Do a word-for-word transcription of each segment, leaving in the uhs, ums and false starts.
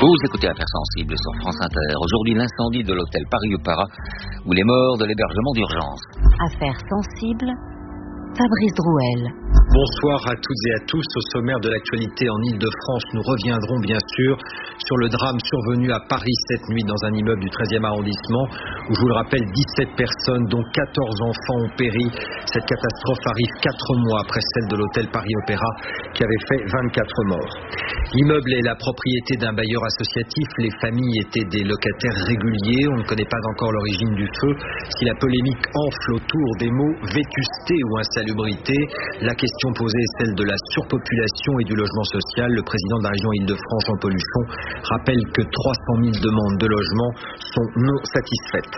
Vous écoutez Affaires sensibles sur France Inter. Aujourd'hui, l'incendie de l'hôtel Paris-Opéra ou les morts de l'hébergement d'urgence. Affaires sensibles, Fabrice Drouel. Bonsoir à toutes et à tous. Au sommaire de l'actualité en Ile-de-France, nous reviendrons bien sûr sur le drame survenu à Paris cette nuit dans un immeuble du treizième arrondissement où, je vous le rappelle, dix-sept personnes dont quatorze enfants ont péri. Cette catastrophe arrive quatre mois après celle de l'hôtel Paris-Opéra qui avait fait vingt-quatre morts. L'immeuble est la propriété d'un bailleur associatif. Les familles étaient des locataires réguliers. On ne connaît pas encore l'origine du feu. Si la polémique enfle autour des mots vétusté ou insalubrité, la question posée est celle de la surpopulation et du logement social. Le président de la région Ile-de-France, Jean-Paul Huchon, rappelle que trois cent mille demandes de logement sont non satisfaites.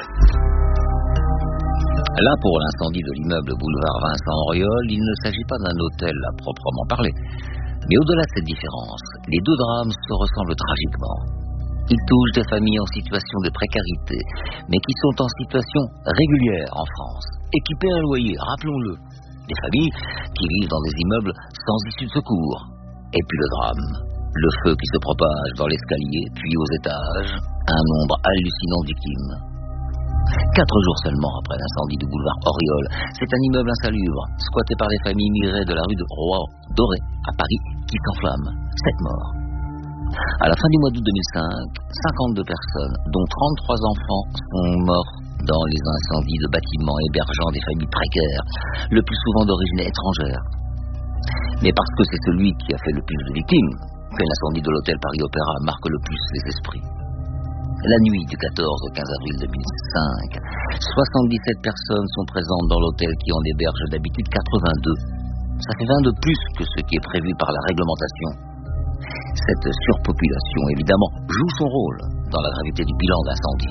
Là, pour l'incendie de l'immeuble boulevard Vincent Auriol, il ne s'agit pas d'un hôtel à proprement parler. Mais au-delà de cette différence, les deux drames se ressemblent tragiquement. Ils touchent des familles en situation de précarité, mais qui sont en situation régulière en France, équipées à un loyer, rappelons-le. Des familles qui vivent dans des immeubles sans issue de secours. Et puis le drame, le feu qui se propage dans l'escalier, puis aux étages, un nombre hallucinant de victimes. Quatre jours seulement après l'incendie du boulevard Auriol, c'est un immeuble insalubre, squatté par des familles immigrées de la rue de Roi-Doré à Paris, qui s'enflamme. Sept morts. À la fin du mois d'août deux mille cinq, cinquante-deux personnes, dont trente-trois enfants, sont morts dans les incendies de bâtiments hébergeant des familles précaires, le plus souvent d'origine étrangère. Mais parce que c'est celui qui a fait le plus de victimes que l'incendie de l'hôtel Paris-Opéra marque le plus les esprits. La nuit du quatorze au quinze avril deux mille cinq, soixante-dix-sept personnes sont présentes dans l'hôtel qui en héberge d'habitude quatre-vingt-deux. Ça fait vingt de plus que ce qui est prévu par la réglementation. Cette surpopulation, évidemment, joue son rôle dans la gravité du bilan d'incendie.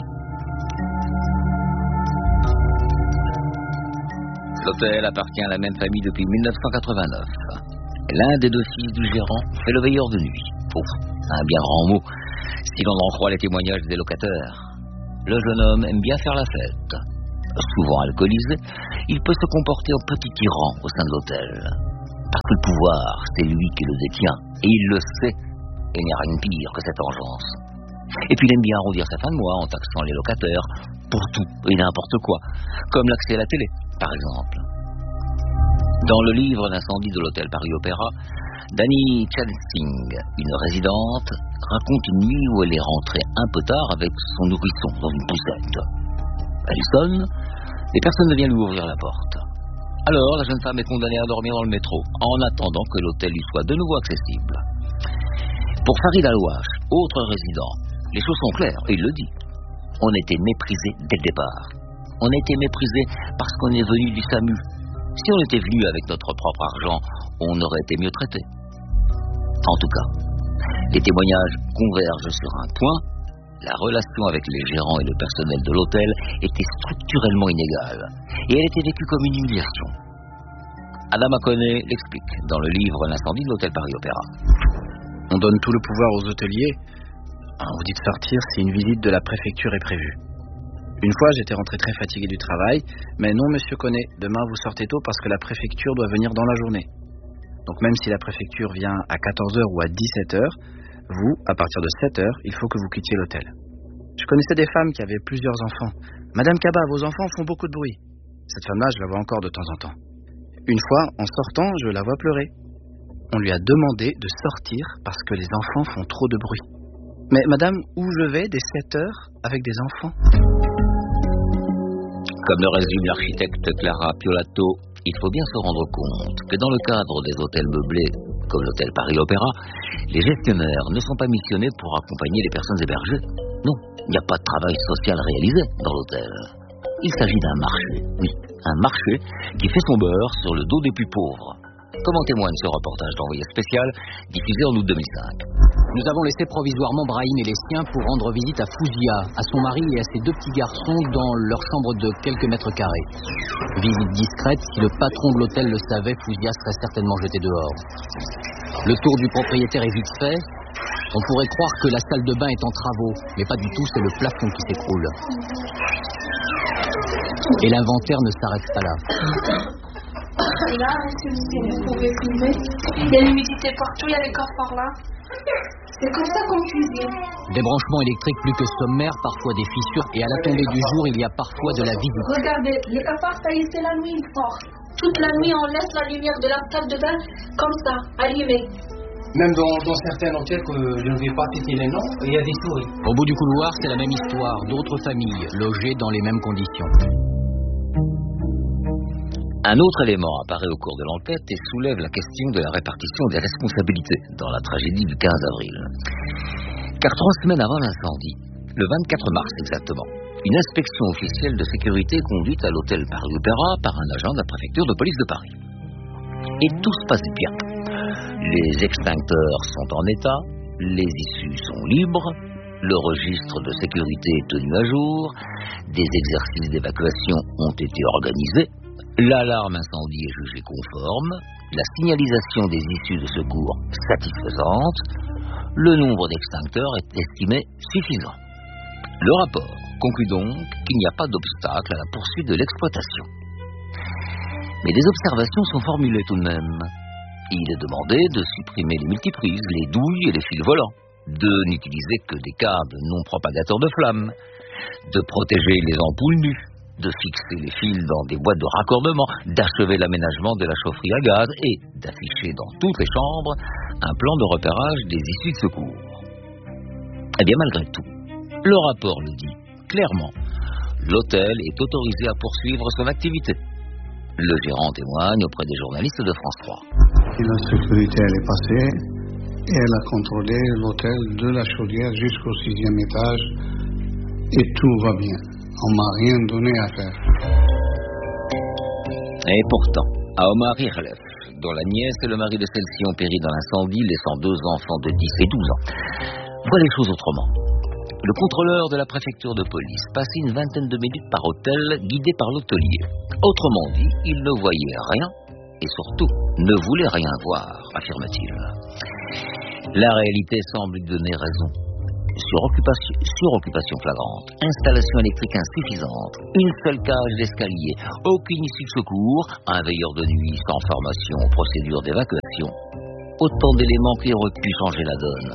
L'hôtel appartient à la même famille depuis mille neuf cent quatre-vingt-neuf. L'un des deux fils du gérant fait le veilleur de nuit. Ouf, un bien grand mot, si l'on en croit les témoignages des locataires. Le jeune homme aime bien faire la fête. Souvent alcoolisé, il peut se comporter en petit tyran au sein de l'hôtel. Parce que le pouvoir, c'est lui qui le détient. Et il le sait. Et il n'y a rien de pire que cette engeance. Et puis il aime bien arrondir sa fin de mois en taxant les locataires pour tout et n'importe quoi. Comme l'accès à la télé, par exemple. Dans le livre L'incendie de l'hôtel Paris-Opéra, Dani Chansing, une résidente, raconte une nuit où elle est rentrée un peu tard avec son nourrisson dans une poussette. Elle sonne, et personne ne vient lui ouvrir la porte. Alors, la jeune femme est condamnée à dormir dans le métro, en attendant que l'hôtel lui soit de nouveau accessible. Pour Farid Alouache, autre résident, les choses sont claires, et il le dit. On était méprisés dès le départ. On a été méprisés parce qu'on est venu du SAMU. Si on était venu avec notre propre argent, on aurait été mieux traités. En tout cas, les témoignages convergent sur un point. La relation avec les gérants et le personnel de l'hôtel était structurellement inégale. Et elle était vécue comme une humiliation. Adama Koné l'explique dans le livre L'incendie de l'hôtel Paris-Opéra. On donne tout le pouvoir aux hôteliers. On vous dit de sortir si une visite de la préfecture est prévue. Une fois, j'étais rentré très fatigué du travail, mais non, monsieur Koné, demain vous sortez tôt parce que la préfecture doit venir dans la journée. Donc même si la préfecture vient à quatorze heures ou à dix-sept heures, vous, à partir de sept heures, il faut que vous quittiez l'hôtel. Je connaissais des femmes qui avaient plusieurs enfants. Madame Kaba, vos enfants font beaucoup de bruit. Cette femme-là, je la vois encore de temps en temps. Une fois, en sortant, je la vois pleurer. On lui a demandé de sortir parce que les enfants font trop de bruit. Mais madame, où je vais dès sept heures avec des enfants ? Comme le résume l'architecte Clara Piolato, il faut bien se rendre compte que dans le cadre des hôtels meublés, comme l'hôtel Paris-Opéra, les gestionnaires ne sont pas missionnés pour accompagner les personnes hébergées. Non, il n'y a pas de travail social réalisé dans l'hôtel. Il s'agit d'un marché, oui, un marché qui fait son beurre sur le dos des plus pauvres. Comme en témoigne ce reportage d'envoyé spécial diffusé en août deux mille cinq. Nous avons laissé provisoirement Brahim et les siens pour rendre visite à Fouzia, à son mari et à ses deux petits garçons dans leur chambre de quelques mètres carrés. Visite discrète, si le patron de l'hôtel le savait, Fouzia serait certainement jeté dehors. Le tour du propriétaire est vite fait. On pourrait croire que la salle de bain est en travaux, mais pas du tout, c'est le plafond qui s'écroule. Et l'inventaire ne s'arrête pas là. Là, est-ce que vous pouvez filmer? Il y a l'humidité partout, il y a les coffres par là. C'est comme ça qu'on cuisine. Des branchements électriques plus que sommaires, parfois des fissures, et à la tombée du jour, il y a parfois de la visite. Regardez, les cafards taillés, c'est la nuit, ils sortent. Toute la nuit, on laisse la lumière de la salle de bain comme ça, allumée. Même dans, dans certains hôtels que je ne vais pas citer les noms, il y a des souris. Au bout du couloir, c'est la même histoire, d'autres familles logées dans les mêmes conditions. Un autre élément apparaît au cours de l'enquête et soulève la question de la répartition des responsabilités dans la tragédie du quinze avril. Car trois semaines avant l'incendie, le vingt-quatre mars exactement, une inspection officielle de sécurité est conduite à l'hôtel Paris-Opéra par un agent de la préfecture de police de Paris. Et tout se passe bien. Les extincteurs sont en état, les issues sont libres, le registre de sécurité est tenu à jour, des exercices d'évacuation ont été organisés, l'alarme incendie est jugée conforme, la signalisation des issues de secours satisfaisante, le nombre d'extincteurs est estimé suffisant. Le rapport conclut donc qu'il n'y a pas d'obstacle à la poursuite de l'exploitation. Mais des observations sont formulées tout de même. Il est demandé de supprimer les multiprises, les douilles et les fils volants, de n'utiliser que des câbles non propagateurs de flammes, de protéger les ampoules nues, de fixer les fils dans des boîtes de raccordement, d'achever l'aménagement de la chaufferie à gaz et d'afficher dans toutes les chambres un plan de repérage des issues de secours. Eh bien, malgré tout, le rapport le dit clairement, l'hôtel est autorisé à poursuivre son activité. Le gérant témoigne auprès des journalistes de France trois. La sécurité, elle est passée et elle a contrôlé l'hôtel de la chaudière jusqu'au sixième étage et tout va bien. On m'a rien donné à faire. Et pourtant, à Omar Irlef, dont la nièce et le mari de celle-ci ont péri dans l'incendie, laissant deux enfants de dix et douze ans, voit les choses autrement. Le contrôleur de la préfecture de police passait une vingtaine de minutes par hôtel, guidé par l'hôtelier. Autrement dit, il ne voyait rien et surtout ne voulait rien voir, affirme-t-il. La réalité semble lui donner raison. Suroccupation, suroccupation flagrante, installation électrique insuffisante, une seule cage d'escalier, aucune issue de secours, un veilleur de nuit sans formation aux procédures d'évacuation. Autant d'éléments qui auraient pu changer la donne.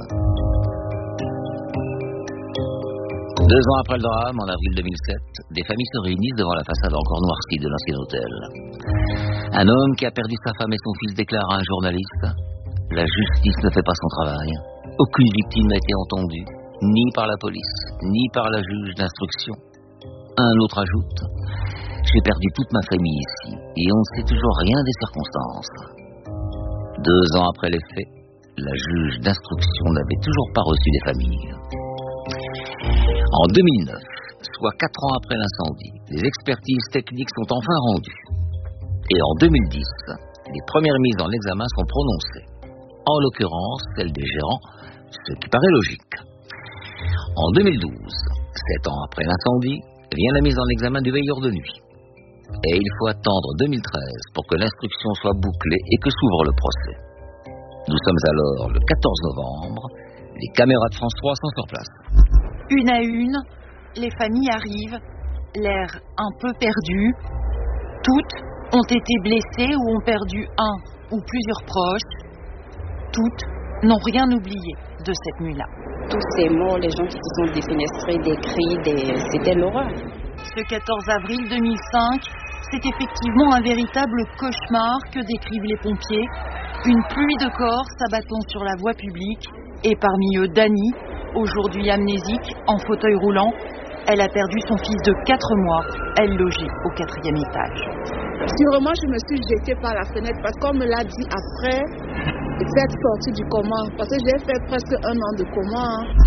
Deux ans après le drame, en avril deux mille sept, des familles se réunissent devant la façade encore noircie de l'ancien hôtel. Un homme qui a perdu sa femme et son fils déclare à un journaliste « La justice ne fait pas son travail. Aucune victime n'a été entendue, ni par la police, ni par la juge d'instruction. » Un autre ajoute « J'ai perdu toute ma famille ici, et on ne sait toujours rien des circonstances. » Deux ans après les faits, la juge d'instruction n'avait toujours pas reçu des familles. En deux mille neuf, soit quatre ans après l'incendie, les expertises techniques sont enfin rendues. Et en deux mille dix, les premières mises en examen sont prononcées. En l'occurrence, celle des gérants, ce qui paraît logique. En deux mille douze, sept ans après l'incendie, vient la mise en examen du veilleur de nuit. Et il faut attendre deux mille treize pour que l'instruction soit bouclée et que s'ouvre le procès. Nous sommes alors le quatorze novembre, les caméras de France trois sont sur place. Une à une, les familles arrivent, l'air un peu perdu. Toutes ont été blessées ou ont perdu un ou plusieurs proches. Toutes n'ont rien oublié de cette nuit-là. Tous ces mots, les gens qui se sont défenestrés, des cris, des... c'était l'horreur. Ce quatorze avril deux mille cinq, c'est effectivement un véritable cauchemar que décrivent les pompiers. Une pluie de corps s'abattant sur la voie publique et parmi eux Dani, aujourd'hui amnésique, en fauteuil roulant. Elle a perdu son fils de quatre mois. Elle logeait au quatrième étage. Sûrement, je me suis jetée par la fenêtre parce qu'on me l'a dit après être sortie du coma. Parce que j'ai fait presque un an de coma.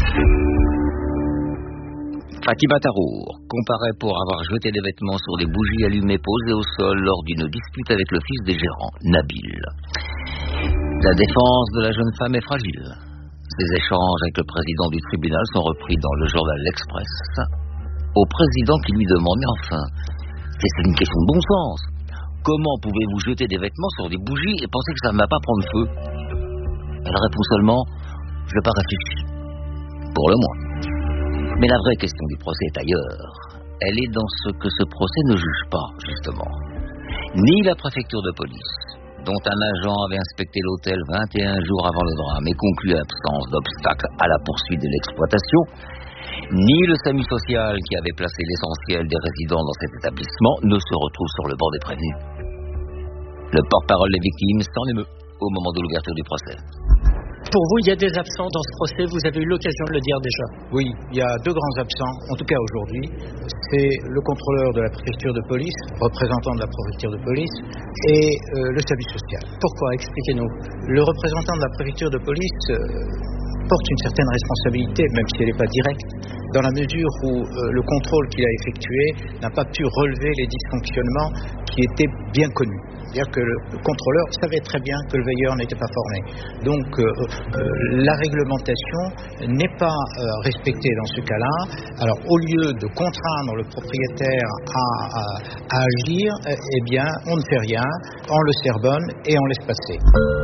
Fatima Tarour comparaît pour avoir jeté des vêtements sur des bougies allumées posées au sol lors d'une dispute avec le fils des gérants, Nabil. La défense de la jeune femme est fragile. Ces échanges avec le président du tribunal sont repris dans le journal L'Express. Au président qui lui demande, mais enfin, c'est une question de bon sens. Comment pouvez-vous jeter des vêtements sur des bougies et penser que ça ne va pas prendre feu? Elle répond seulement, je n'ai pas réfléchi. Pour le moins. Mais la vraie question du procès est ailleurs. Elle est dans ce que ce procès ne juge pas, justement. Ni la préfecture de police, dont un agent avait inspecté l'hôtel vingt et un jours avant le drame et conclu l'absence d'obstacle à la poursuite de l'exploitation, ni le SAMU social qui avait placé l'essentiel des résidents dans cet établissement ne se retrouve sur le bord des prévenus. Le porte-parole des victimes s'en émeut au moment de l'ouverture du procès. Pour vous, il y a des absents dans ce procès, vous avez eu l'occasion de le dire déjà. Oui, il y a deux grands absents, en tout cas aujourd'hui. C'est le contrôleur de la préfecture de police, représentant de la préfecture de police, et euh, le SAMU social. Pourquoi? Expliquez-nous. Le représentant de la préfecture de police euh, porte une certaine responsabilité, même si elle n'est pas directe, dans la mesure où euh, le contrôle qu'il a effectué n'a pas pu relever les dysfonctionnements qui étaient bien connus. C'est-à-dire que le contrôleur savait très bien que le veilleur n'était pas formé. Donc euh, euh, la réglementation n'est pas euh, respectée dans ce cas-là. Alors au lieu de contraindre le propriétaire à, à, à agir, eh bien on ne fait rien, on le servonne et on laisse passer.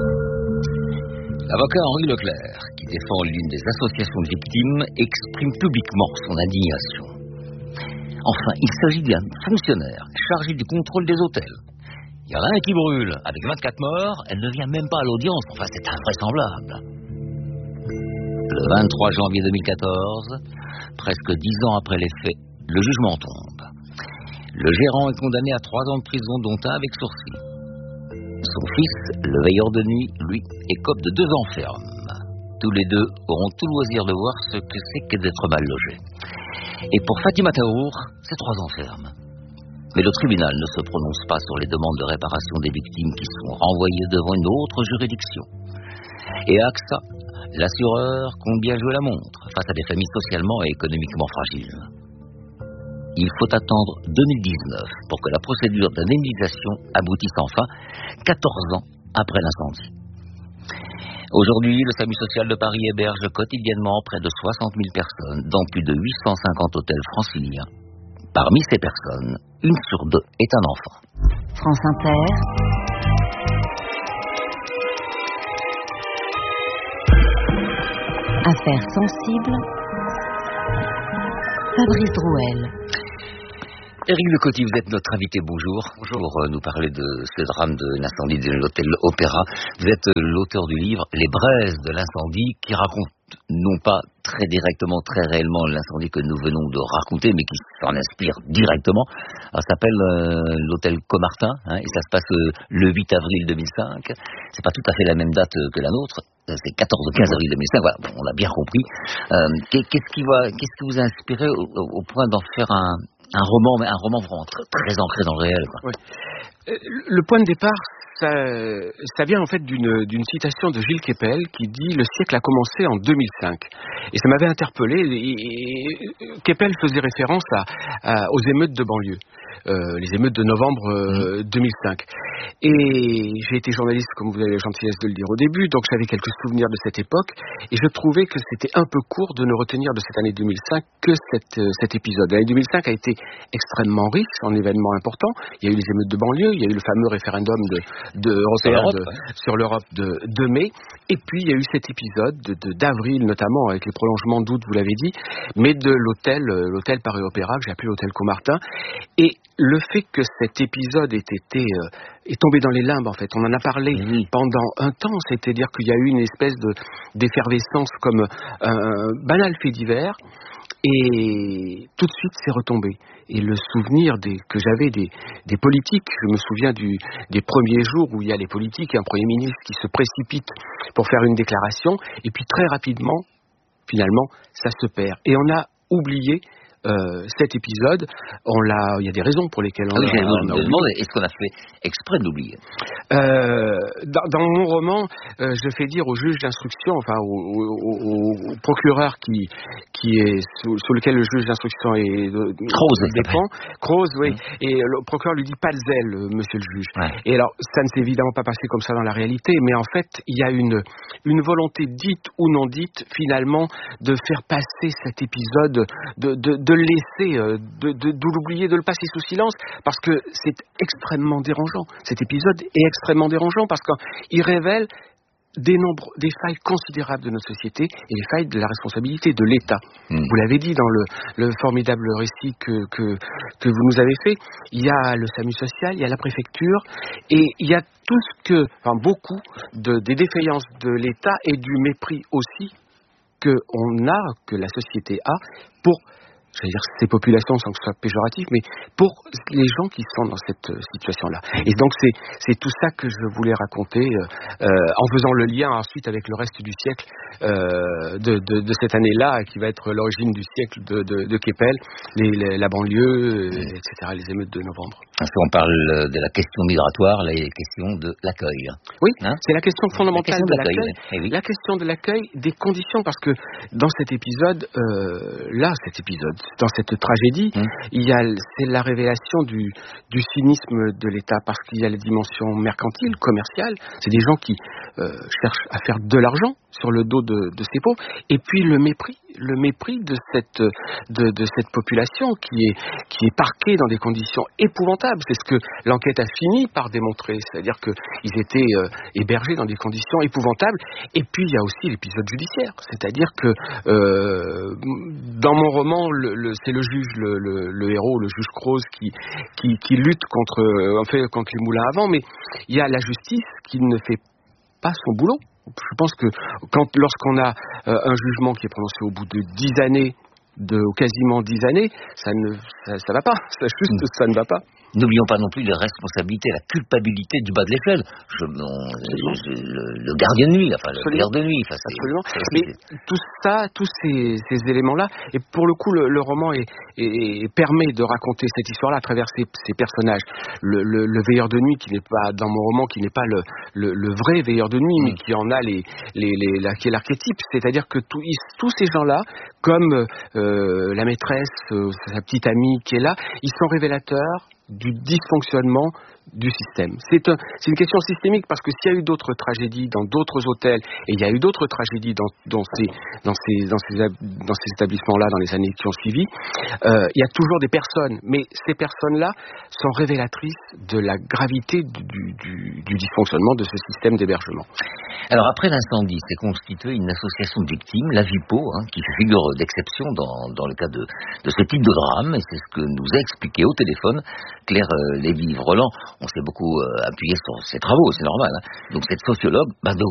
L'avocat Henri Leclerc, qui défend l'une des associations de victimes, exprime publiquement son indignation. Enfin, il s'agit d'un fonctionnaire chargé du contrôle des hôtels. Il y en a un qui brûle, avec vingt-quatre morts, elle ne vient même pas à l'audience, enfin c'est invraisemblable. Le vingt-trois janvier deux mille quatorze, presque dix ans après les faits, le jugement tombe. Le gérant est condamné à trois ans de prison, dont un avec sursis. Son fils, le veilleur de nuit, lui, écope de deux ans ferme. Tous les deux auront tout loisir de voir ce que c'est que d'être mal logé. Et pour Fatima Taour, c'est trois ans ferme. Mais le tribunal ne se prononce pas sur les demandes de réparation des victimes qui sont renvoyées devant une autre juridiction. Et A X A, l'assureur, compte bien jouer la montre face à des familles socialement et économiquement fragiles. Il faut attendre deux mille dix-neuf pour que la procédure d'indemnisation aboutisse enfin, quatorze ans après l'incendie. Aujourd'hui, le SAMU social de Paris héberge quotidiennement près de soixante mille personnes dans plus de huit cent cinquante hôtels franciliens. Parmi ces personnes, une sur deux est un enfant. France Inter. Affaires sensibles. Fabrice Drouel. Éric Lecoty, vous êtes notre invité, bonjour. Bonjour. Pour euh, nous parler de ce drame de l'incendie de l'hôtel Opéra. Vous êtes euh, l'auteur du livre Les braises de l'incendie, qui raconte non pas très directement, très réellement l'incendie que nous venons de raconter, mais qui s'en inspire directement. Alors, ça s'appelle euh, l'hôtel Caumartin, hein, et ça se passe euh, le huit avril deux mille cinq. C'est pas tout à fait la même date que la nôtre. C'est quatorze ou quinze avril deux mille cinq. Voilà, bon, on l'a bien compris. Euh, qu'est-ce qui va, qu'est-ce qui vous a inspiré au, au point d'en faire un Un roman, mais un roman vraiment très, très ancré dans le réel, quoi. Ouais. Le point de départ, ça, ça vient en fait d'une, d'une citation de Gilles Kepel qui dit « Le siècle a commencé en deux mille cinq ». Et ça m'avait interpellé. Et, et, Kepel faisait référence à, à, aux émeutes de banlieue. Euh, les émeutes de novembre euh, deux mille cinq. Et j'ai été journaliste, comme vous avez la gentillesse de le dire au début, donc j'avais quelques souvenirs de cette époque, et je trouvais que c'était un peu court de ne retenir de cette année deux mille cinq que cette, euh, cet épisode. L'année deux mille cinq a été extrêmement riche en événements importants. Il y a eu les émeutes de banlieue, il y a eu le fameux référendum de, de européen sur l'Europe, de, ouais. sur l'Europe de, de mai, et puis il y a eu cet épisode de, de, d'avril notamment, avec les prolongements d'août, vous l'avez dit, mais de l'hôtel, l'hôtel Paris Opéra, que j'ai appelé l'hôtel Caumartin. Et le fait que cet épisode ait été euh, est tombé dans les limbes, en fait, on en a parlé mmh. pendant un temps, c'est-à-dire qu'il y a eu une espèce de d'effervescence comme un banal fait divers, et tout de suite c'est retombé. Et le souvenir des, que j'avais des, des politiques, je me souviens du, des premiers jours où il y a les politiques et un Premier ministre qui se précipite pour faire une déclaration, et puis très rapidement, finalement, ça se perd. Et on a oublié Euh, cet épisode, on l'a, il y a des raisons pour lesquelles on, ah oui, l'a, on a oublié. Est-ce qu'on a fait exprès de l'oublier? euh, dans, dans mon roman, euh, je fais dire au juge d'instruction, enfin au, au, au, au procureur qui qui est sous, sous lequel le juge d'instruction est Croze, dépend, Croze, oui, mmh. et le procureur lui dit pas de zèle, monsieur le juge. Ouais. Et alors, ça ne s'est évidemment pas passé comme ça dans la réalité, mais en fait, il y a une une volonté dite ou non dite, finalement, de faire passer cet épisode, de, de, de le laisser, de, de, de l'oublier, de le passer sous silence, parce que c'est extrêmement dérangeant. Cet épisode est extrêmement dérangeant parce qu'il révèle des nombres, des failles considérables de notre société et les failles de la responsabilité de l'État. Mmh. Vous l'avez dit dans le, le formidable récit que, que, que vous nous avez fait, il y a le SAMU social, il y a la préfecture, et il y a tout ce que, enfin beaucoup, de, des défaillances de l'État et du mépris aussi qu'on a, que la société a, pour, j'allais dire ces populations sans que ce soit péjoratif, mais pour les gens qui sont dans cette situation-là. Et donc c'est, c'est tout ça que je voulais raconter euh, en faisant le lien ensuite avec le reste du siècle euh, de, de, de cette année-là, qui va être l'origine du siècle de, de, de Keppel, les, les, la banlieue, euh, et cetera, les émeutes de novembre. Parce qu'on parle de la question migratoire, la question de l'accueil. Oui, hein, c'est la question fondamentale la question de l'accueil. De l'accueil. Eh oui. La question de l'accueil, des conditions, parce que dans cet épisode, euh, là, cet épisode, dans cette tragédie, mmh. il y a, c'est la révélation du, du cynisme de l'État, parce qu'il y a la dimension mercantile, commerciale. C'est des gens qui euh, cherchent à faire de l'argent sur le dos de, de ces pauvres, et puis le mépris, le mépris de cette, de, de cette population qui est, qui est parquée dans des conditions épouvantables. C'est ce que l'enquête a fini par démontrer, c'est-à-dire qu'ils étaient euh, hébergés dans des conditions épouvantables. Et puis il y a aussi l'épisode judiciaire, c'est-à-dire que euh, dans mon roman, le, le, c'est le juge, le, le, le héros, le juge Croze, qui, qui, qui lutte contre, euh, en fait, contre les moulins à vent, mais il y a la justice qui ne fait pas son boulot. Je pense que quand, lorsqu'on a euh, un jugement qui est prononcé au bout de dix années, de quasiment dix années, ça ne ça, ça va pas, ça juste mmh. ça ne va pas. N'oublions pas non plus les responsabilités, la culpabilité du bas de l'échelle. Je, on, je, le, le gardien de nuit, enfin le garde de nuit. Enfin, c'est, Absolument. C'est, Mais tout ça, tous ces, ces éléments-là, et pour le coup, le, le roman est, est, est, permet de raconter cette histoire-là à travers ces, ces personnages. Le, le, le veilleur de nuit, qui n'est pas dans mon roman, qui n'est pas le, le, le vrai veilleur de nuit, mmh. mais qui en a les, les, les, la, qui est l'archétype. C'est-à-dire que tout, ils, tous ces gens-là, comme euh, la maîtresse, euh, sa petite amie qui est là, ils sont révélateurs du dysfonctionnement du système. C'est, un, c'est une question systémique, parce que s'il y a eu d'autres tragédies dans d'autres hôtels, et il y a eu d'autres tragédies dans, dans, ces, dans, ces, dans, ces, dans ces établissements-là dans les années qui ont suivi, euh, il y a toujours des personnes, mais ces personnes-là sont révélatrices de la gravité du, du, du dysfonctionnement de ce système d'hébergement. Alors après l'incendie, s'est constituée une association de victimes, la VIPO, hein, qui fait figure d'exception dans, dans le cas de, de ce type de drame, et c'est ce que nous a expliqué au téléphone Claire euh, Lévy-Vrelan. On s'est beaucoup euh, appuyé sur ses travaux, c'est normal. Hein. Donc cette sociologue, bah,